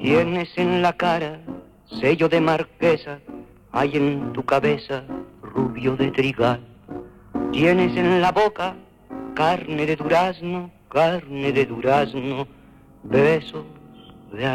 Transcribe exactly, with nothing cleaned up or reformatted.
Tienes en la cara sello de marquesa, hay en tu cabeza rubio de trigal. Tienes en la boca carne de durazno, carne de durazno, besos